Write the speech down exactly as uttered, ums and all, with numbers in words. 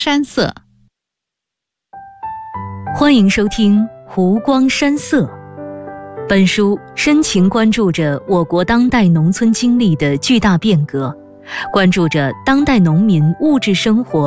山色。 欢迎收听《湖光山色》。本书深情关注着我国当代农村经历的巨大变革，关注着当代农民物质生活